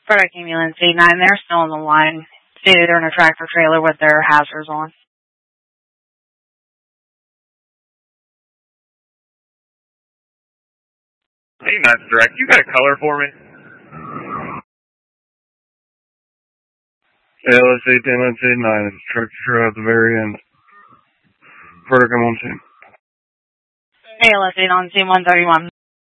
Product ambulance 89, they're still on the line. Stated they're in a tractor trailer with their hazards on. 89's direct. You got a color for me? Yeah, let's 89. It's a tractor trailer at the very end. Vertical on scene. ALS 8 on scene 131.